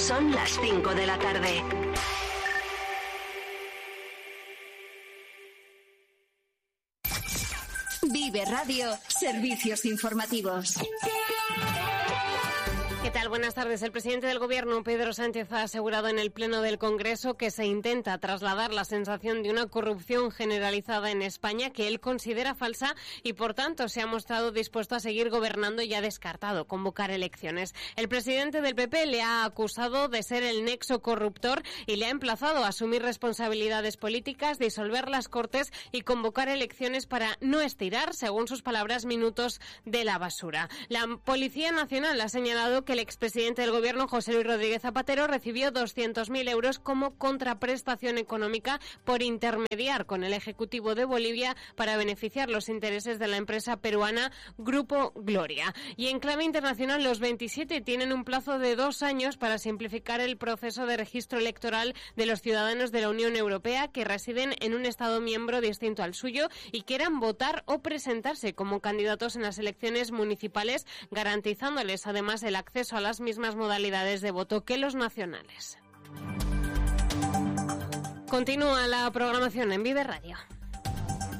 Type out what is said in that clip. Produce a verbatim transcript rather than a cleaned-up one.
Son las cinco de la tarde. Vive Radio, servicios informativos. ¿Qué tal? Buenas tardes. El presidente del Gobierno, Pedro Sánchez, ha asegurado en el Pleno del Congreso que se intenta trasladar la sensación de una corrupción generalizada en España que él considera falsa y, por tanto, se ha mostrado dispuesto a seguir gobernando y ha descartado convocar elecciones. El presidente del P P le ha acusado de ser el nexo corruptor y le ha emplazado a asumir responsabilidades políticas, disolver las Cortes y convocar elecciones para no estirar, según sus palabras, minutos de la basura. La Policía Nacional ha señalado que el expresidente del Gobierno, José Luis Rodríguez Zapatero, recibió doscientos mil euros como contraprestación económica por intermediar con el Ejecutivo de Bolivia para beneficiar los intereses de la empresa peruana Grupo Gloria. Y en clave internacional, los veintisiete tienen un plazo de dos años para simplificar el proceso de registro electoral de los ciudadanos de la Unión Europea que residen en un Estado miembro distinto al suyo y quieran votar o presentarse como candidatos en las elecciones municipales, garantizándoles además el acceso a las mismas modalidades de voto que los nacionales. Continúa la programación en Vive Radio.